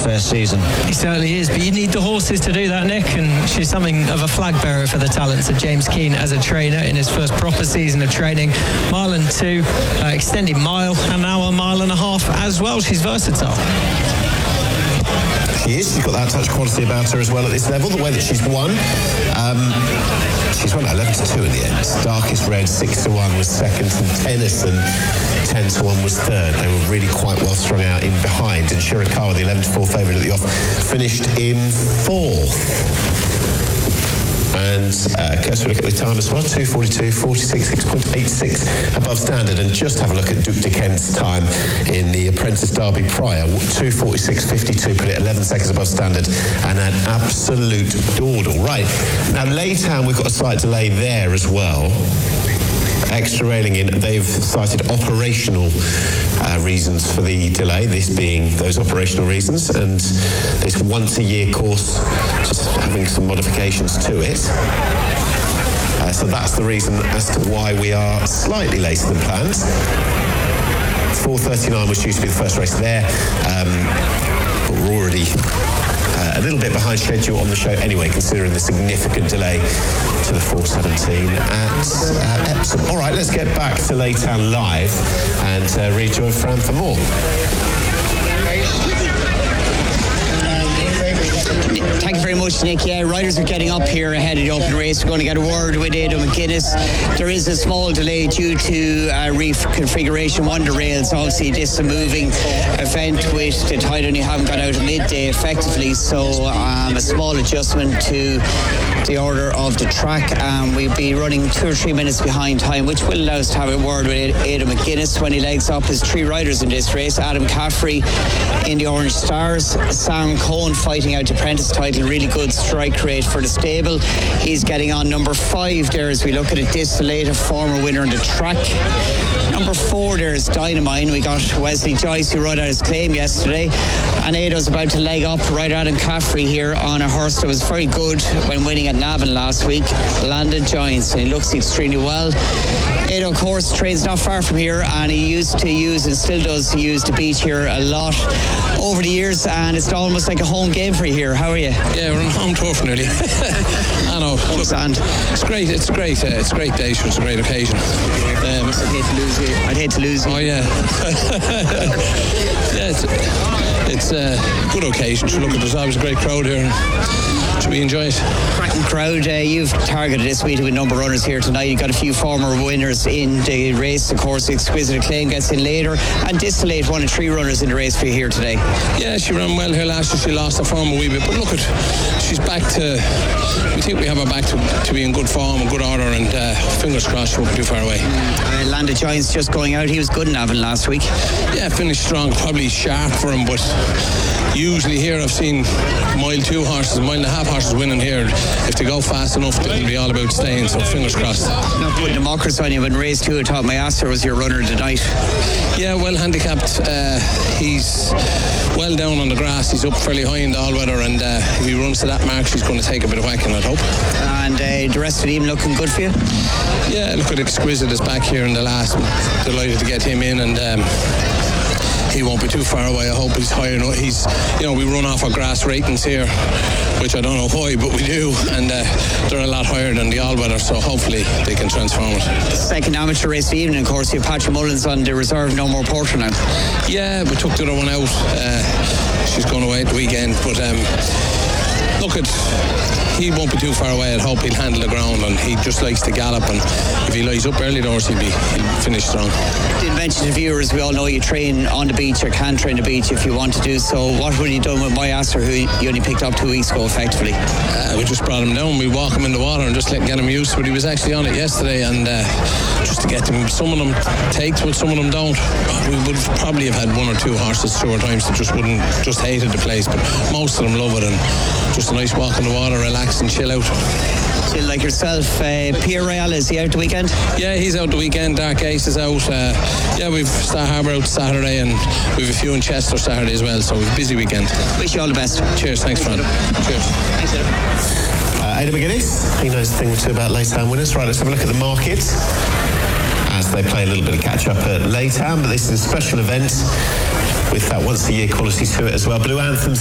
first season. He certainly is, but you need the horses to do that, Nick, and she's something of a flag bearer for the talents of James Keane as a trainer in his first proper season of training. Mile and 2, extended mile, and now a mile and a half as well. She's versatile. She is. She's got that touch quality about her as well at this level. The way that she's won, she's won 11-2 in the end. Darkest Red 6-1 was second, and Tennyson 10-1 was third. They were really quite well strung out in behind. And Shirakawa, the 11-4 favourite at the off, finished in fourth. And Kirsten, look at the time as well, 2:42, 46, 6.86 above standard. And just have a look at Duke de Kent's time in the Apprentice Derby prior, 2:46.52, put it 11 seconds above standard, and an absolute dawdle. Right, now Laytown, we've got a slight delay there as well. Extra railing in, they've cited operational reasons for the delay, this being those operational reasons, and this once-a-year course just having some modifications to it. So that's the reason as to why we are slightly later than planned. 4:39 was due to be the first race there, but we're already a little bit behind schedule on the show anyway, considering the significant delay to the 4:17 at Epsom. All right, let's get back to Laytown Live and rejoin Fran for more. Thank you very much, Nick. Yeah, riders are getting up here ahead of the open race. We're going to get a word with Aidan McGuinness. There is a small delay due to reef configuration. One derails. Obviously, this is a moving event with the tide only having got out at midday effectively, so a small adjustment to the order of the track. We'll be running 2 or 3 minutes behind time, which will allow us to have a word with Aidan McGuinness when he legs up. His 3 riders in this race: Adam Caffrey in the Orange Stars, Sam Cohen fighting out the Apprentice title, really good strike rate for the stable. He's getting on number 5 there as we look at it. Distillate, a former winner on the track. Number 4 there is Dynamine. We got Wesley Joyce, who rode out his claim yesterday, and Aido's about to leg up. Rider Adam Caffrey here on a horse that was very good when winning at Navan last week, Landed Giants, and he looks extremely well. Aido, of course, trains not far from here, and he used to use and still does use the beach here a lot over the years, and it's almost like a home game for you here. How are you? Yeah, we're on home turf nearly. I know. It's great. It's great. It's a great day. It's a great occasion. I'd hate to lose you. Oh yeah. Yeah, it's a good occasion. Look, there's always a great crowd here. Should we enjoy it? Cracking crowd. You've targeted this meeting with number runners here tonight. You've got a few former winners in the race. Of course, Exquisite Acclaim gets in later, and Distillate, 1 of 3 runners in the race for you here today. Yeah, she ran well here last year. She lost her form a wee bit, but look, she's back to. We think we have her back to be in good form and good order, and fingers crossed she won't be too far away. Landed Giants just going out. He was good in Navan last week. Yeah, finished strong. Probably sharp for him, but usually here I've seen mile 2 horses, mile and a half horses winning here. If they go fast enough, it'll be all about staying, so fingers crossed. Not putting the mockers on you, but in race 2 I thought Mayaster was your runner tonight. Yeah, well handicapped. He's well down on the grass. He's up fairly high in the all-weather, and if he runs to that mark, she's going to take a bit of whacking, I'd hope. And the rest of the team looking good for you? Yeah, look at Exquisite is back here in the last. Delighted to get him in, and he won't be too far away. I hope he's higher. He's, we run off our grass ratings here, which I don't know why, but we do, and they're a lot higher than the all-weather, so hopefully they can transform it. Second amateur race of the evening, of course. You have Patrick Mullins on the reserve, No More Porter now. Yeah, we took the other one out. She's going away at the weekend, but look, he won't be too far away. I'd hope he'll handle the ground, and he just likes to gallop, and if he lies up early doors, he'll finish strong. Did mention to viewers, we all know you train on the beach or can train the beach if you want to do so. What would you done with Mayaster, who you only picked up 2 weeks ago effectively? We just brought him down. We walk him in the water and just get him used to it. He was actually on it yesterday, and just to get him, some of them take to it, some of them don't. We would probably have had 1 or 2 horses 2 or times that just hated the place, but most of them love it, and just a nice walk in the water, relax and chill out. Chill like yourself. Pierre Real, is he out the weekend? Yeah, he's out the weekend. Dark Ace is out. We've Star Harbour out Saturday, and we've a few in Chester Saturday as well, so we've a busy weekend. Wish you all the best. Cheers, thanks, Fran. Cheers. Thanks, Aidan McGuinness, he knows a thing or two about Laytown winners. Right, let's have a look at the market as they play a little bit of catch-up at Laytown, but this is a special event with that once-a-year quality to it as well. Blue Anthem's